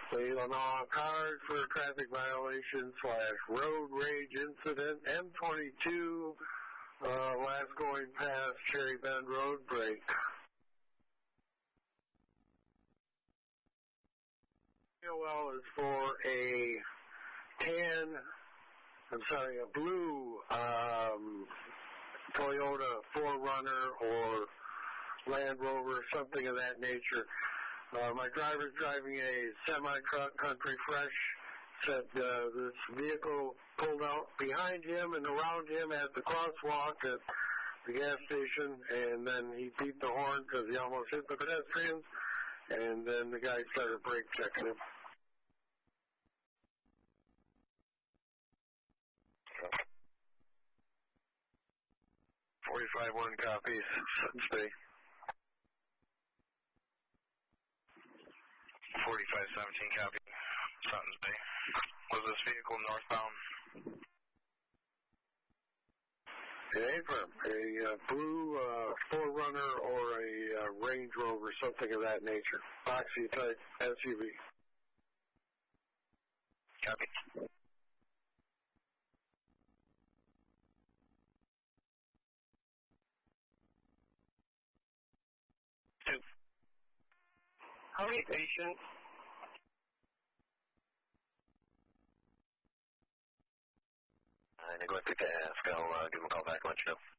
Leelanau card for traffic violation / road rage incident. M22, last going past Cherry Bend Road break. COL is for a blue Toyota 4Runner or Land Rover, something of that nature. My driver's driving a semi-truck, Country Fresh. Said this vehicle pulled out behind him and around him at the crosswalk at the gas station, and then he beeped the horn because he almost hit the pedestrians, and then the guy started brake checking him. 45-1 copies, Sutton's Bay. 4517 copy, Sutton's Bay. Was this vehicle northbound? It ain't from a blue 4Runner or a Range Rover, something of that nature. Boxy type SUV. Copy. How many patients? I neglected to ask. I'll give him a call back and let you know.